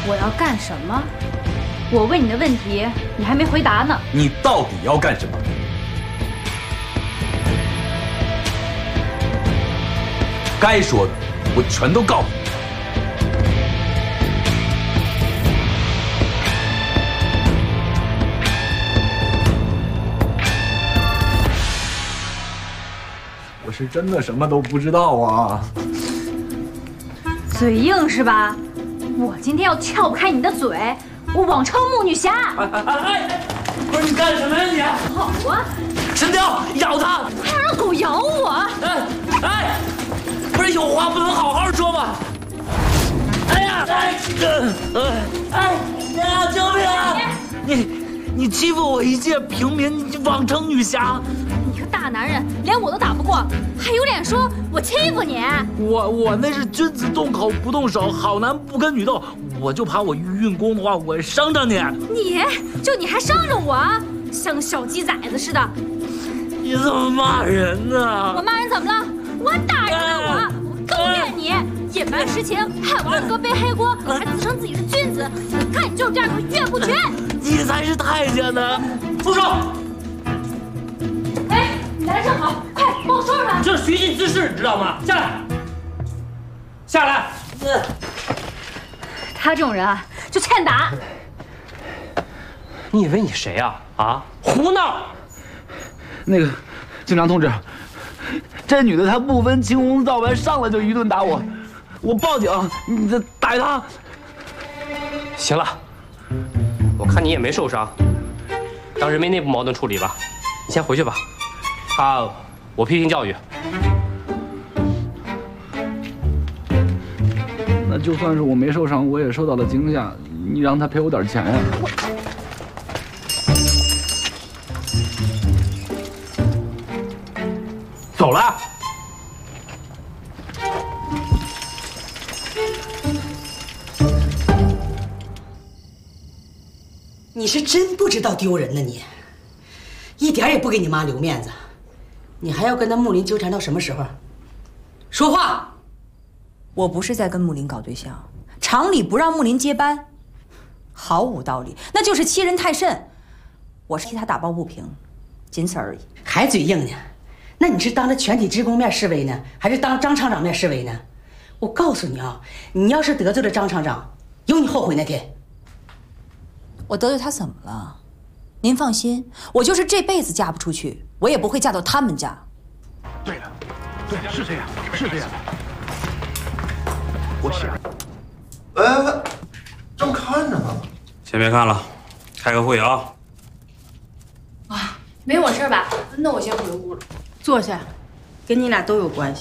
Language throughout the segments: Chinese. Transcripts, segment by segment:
我要干什么？我问你的问题，你还没回答呢。 你到底要干什么？该说的我全都告诉你。 我是真的什么都不知道啊！ 嘴硬是吧？我今天要撬开你的嘴，我网抄木女侠。 不是你干什么呀你？ 好啊！ 神雕，咬他！ 还要让狗咬我！ 哎，不是有话不能好好说吗？哎呀，呀，救命啊！你欺负我一介平民，你妄称女侠！ 你个大男人，连我都打不过，还有脸说我欺负你？ 我那是君子动口不动手，好男不跟女斗。我就怕我运功的话，我伤着你。 你还伤着我，像小鸡崽子似的。 你怎么骂人呢？ 我骂人怎么了？我还打人了我勾践你，隐瞒实情，害我二哥背黑锅，还自称自己是君子。我看你就是这样个岳不群。 你才是太监呢！住手！ 哎，你来的正好，快帮我收拾他！ 这是寻衅滋事，你知道吗？下来，下来！ 他这种人啊，就欠打。 你以为你谁啊？啊，胡闹！ 那个警长同志，这女的她不分青红皂白，上来就一顿打我，我报警，你这逮她。 行了，我看你也没受伤，当人民内部矛盾处理吧。你先回去吧，我批评教育。 那就算是我没受伤，我也受到了惊吓，你让她赔我点钱呀。 走了。 你是真不知道丢人呢，你一点也不给你妈留面子，你还要跟那木林纠缠到什么时候？说话！ 我不是在跟木林搞对象，常理不让木林接班，毫无道理，那就是欺人太甚。我是替他打抱不平，仅此而已。 还嘴硬呢？那你是当着全体职工面示威呢，还是当张厂长面示威呢？我告诉你啊，你要是得罪了张厂长，有你后悔那天。 我得罪他怎么了？您放心，我就是这辈子嫁不出去，我也不会嫁到他们家。 对了，对，是这样，是这样。我想， 正看着呢。 先别看了，开个会啊。 啊，没我事吧？那我先回屋了。 坐下，跟你俩都有关系。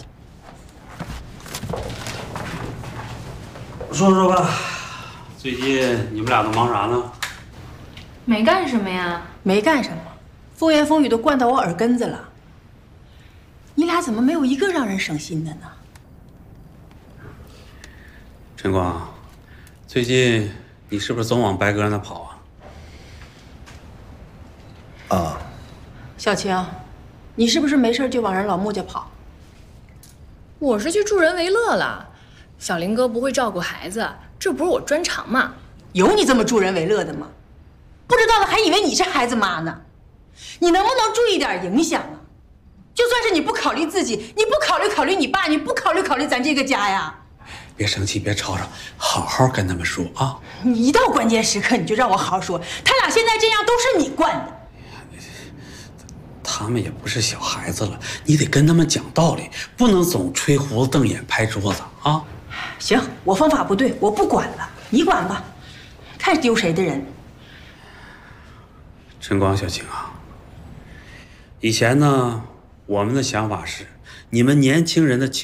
说说吧，最近你们俩都忙啥呢？ 没干什么呀。 没干什么，风言风语都灌到我耳根子了。你俩怎么没有一个让人省心的呢？ 陈光，最近你是不是总往白哥那跑啊？ 啊，小青，你是不是没事就往人老穆家跑？ 我是去助人为乐了。小林哥不会照顾孩子，这不是我专长吗？ 有你这么助人为乐的吗？不知道的还以为你是孩子妈呢。你能不能注意点影响啊？就算是你不考虑自己，你不考虑你爸，你不考虑咱这个家呀？ 别生气，别吵吵，好好跟他们说啊！ 你一到关键时刻你就让我好好说，他俩现在这样都是你惯的。 他们也不是小孩子了，你得跟他们讲道理，不能总吹胡子瞪眼拍桌子啊！ 行，我方法不对，我不管了，你管吧，看丢谁的人。 陈光、小青啊，以前呢，我们的想法是，你们年轻人的情